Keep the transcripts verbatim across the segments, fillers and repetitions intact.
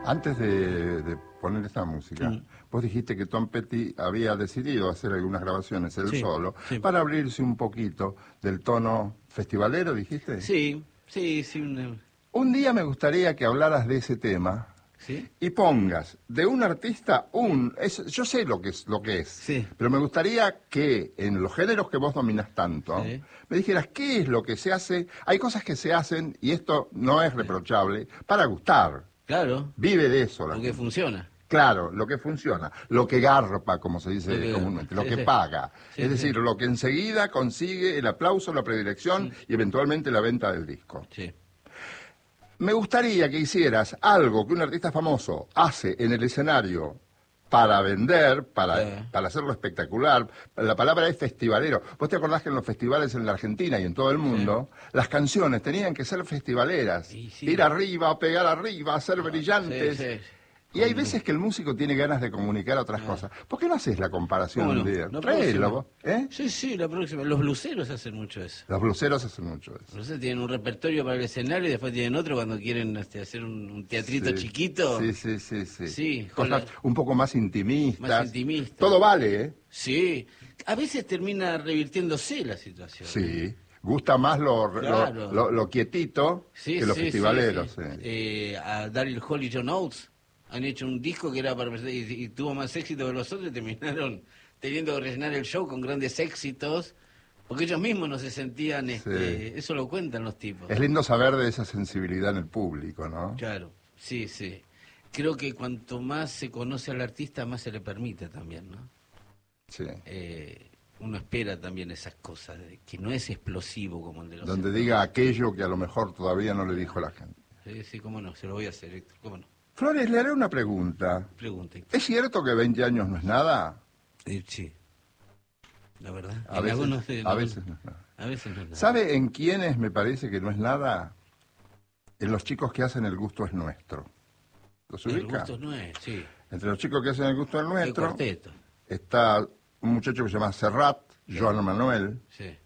Antes de, de poner esta música, mm. vos dijiste que Tom Petty había decidido hacer algunas grabaciones él sí, solo sí. para abrirse un poquito del tono festivalero, ¿dijiste? Sí, sí, sí. Una... Un día me gustaría que hablaras de ese tema. ¿Sí? Y pongas de un artista un... Es, yo sé lo que es, lo que es sí. pero me gustaría que en los géneros que vos dominás tanto, sí. me dijeras qué es lo que se hace. Hay cosas que se hacen, y esto no es reprochable, sí. para gustar. Claro. Vive de eso. Lo que funciona. Claro, lo que funciona, lo que garpa, como se dice que, comúnmente, lo sí, que sí. paga. Sí, es decir, sí. lo que enseguida consigue el aplauso, la predilección sí. y eventualmente la venta del disco. Sí. Me gustaría que hicieras algo que un artista famoso hace en el escenario para vender, para, sí. para hacerlo espectacular. La palabra es festivalero. ¿Vos te acordás que en los festivales en la Argentina y en todo el mundo, sí. las canciones tenían que ser festivaleras? Sí, sí. Ir arriba, pegar arriba, ser brillantes. Sí, sí. Y hay veces que el músico tiene ganas de comunicar otras ah. cosas. ¿Por qué no haces la comparación un día? No, Tráelo, ¿eh? Sí, sí, la próxima. Los bluseros hacen mucho eso. Los bluseros hacen mucho eso. Los bluseros tienen un repertorio para el escenario y después tienen otro cuando quieren este, hacer un, un teatrito sí. chiquito. Sí, sí, sí. sí. sí Cosas la... un poco más intimistas. Más intimistas. Todo vale, ¿eh? Sí. A veces termina revirtiéndose la situación. Sí. Gusta más lo, claro. lo, lo, lo quietito sí, que los sí, festivaleros. Sí, sí. Sí. Eh, a Daryl Hall y John Oates han hecho un disco que era para y, y tuvo más éxito que los otros y terminaron teniendo que rellenar el show con grandes éxitos porque ellos mismos no se sentían este, sí. eso lo cuentan los tipos. Es lindo saber de esa sensibilidad en el público, ¿no? Claro, sí, sí. Creo que cuanto más se conoce al artista, más se le permite también, ¿no? Sí. Eh, uno espera también esas cosas, de que no es explosivo como el de los... Donde diga aquello que a lo mejor todavía no le dijo la gente. Sí, sí, cómo no, se lo voy a hacer, Héctor, cómo no. Flores, le haré una pregunta. Pregunta. ¿Es cierto que veinte años no es nada? Eh, sí. La verdad. A veces, algunos, eh, a veces no es nada. A veces no es nada. ¿Sabe en quiénes me parece que no es nada? En los chicos que hacen El Gusto es Nuestro. ¿Los ubica? El Gusto es Nuestro, sí. Entre los chicos que hacen El Gusto es Nuestro el cuarteto. Está un muchacho que se llama Serrat, sí. Joan Manuel. Sí.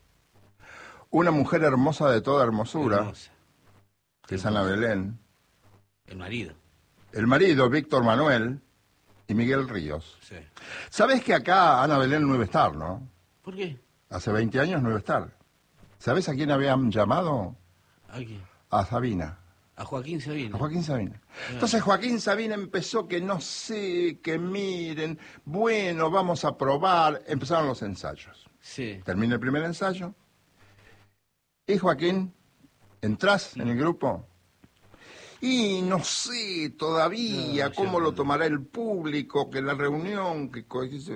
Una mujer hermosa de toda hermosura, hermosa. que es Ana Belén. El marido. El marido, Víctor Manuel, y Miguel Ríos. Sí. ¿Sabés que acá Ana Belén no iba a estar, no? ¿Por qué? Hace veinte años no iba a estar. ¿Sabés a quién habían llamado? ¿A quién? A Sabina. A Joaquín Sabina. A Joaquín Sabina. Claro. Entonces Joaquín Sabina empezó que no sé, que miren, bueno, vamos a probar. Empezaron los ensayos. Sí. Termina el primer ensayo. Y Joaquín, ¿entrás en el grupo? Y no sé todavía no, cómo lo tomará el público, que la reunión, que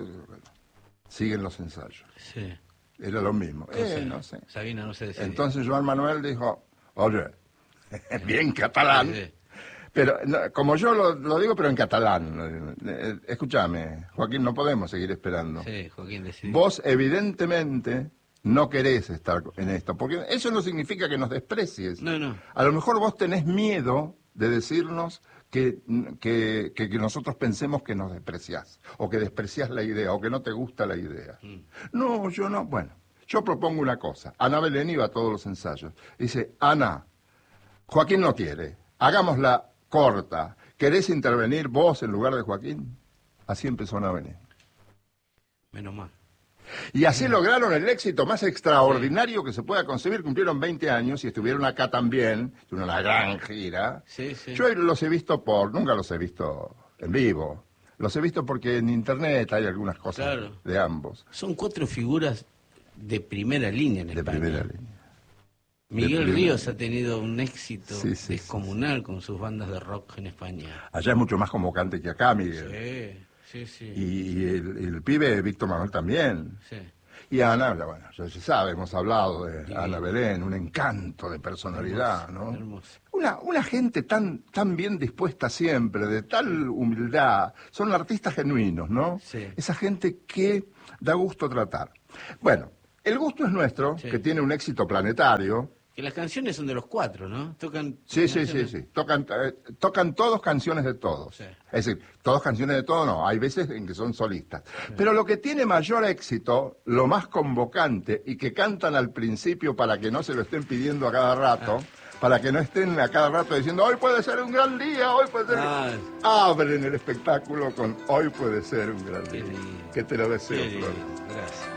siguen los ensayos. Sí. Era lo mismo. No sé, eh, no sé. Sabina no se decide. Entonces Joan Manuel dijo, oye, bien catalán, sí, sí. pero no, como yo lo, lo digo, pero en catalán. Eh, escúchame, Joaquín, no podemos seguir esperando. Sí, Joaquín decidió. Vos evidentemente no querés estar en esto, porque eso no significa que nos desprecies. No, no. A lo mejor vos tenés miedo de decirnos que, que, que, que nosotros pensemos que nos despreciás, o que despreciás la idea, o que no te gusta la idea. Mm. No, yo no. Bueno, yo propongo una cosa. Ana Belén iba a todos los ensayos. Dice, Ana, Joaquín no quiere, hagámosla corta. ¿Querés intervenir vos en lugar de Joaquín? Así empezó Ana Belén. Menos mal. Y así lograron el éxito más extraordinario sí. que se pueda concebir. Cumplieron veinte años y estuvieron acá también, tuvieron una gran gira. Sí, sí. Yo los he visto por, nunca los he visto en vivo. Los he visto porque en internet hay algunas cosas claro. de ambos. Son cuatro figuras de primera línea en España. De primera línea. Miguel Ríos ha tenido un éxito sí, sí, descomunal sí, sí. con sus bandas de rock en España. Allá es mucho más convocante que acá, Miguel. Sí. Sí, sí. Y el, el pibe Víctor Manuel también. Sí. Y Ana, bueno, ya se sabe, hemos hablado de sí. Ana Belén, un encanto de personalidad, hermoso, ¿no? Hermoso. Una, una gente tan, tan bien dispuesta siempre, de tal humildad. Son artistas genuinos, ¿no? Sí. Esa gente que da gusto tratar. Bueno, El Gusto es Nuestro, sí. que tiene un éxito planetario. Que las canciones son de los cuatro, ¿no? Tocan. Sí, sí, sí, sí. Tocan, eh, tocan todos canciones de todos. Sí. Es decir, todos canciones de todos no. Hay veces en que son solistas. Sí. Pero lo que tiene mayor éxito, lo más convocante y que cantan al principio para que no se lo estén pidiendo a cada rato, ah. para que no estén a cada rato diciendo hoy puede ser un gran día, hoy puede ser... Ah. Abren el espectáculo con hoy puede ser un gran día. Que te lo deseo, Flor. Gracias.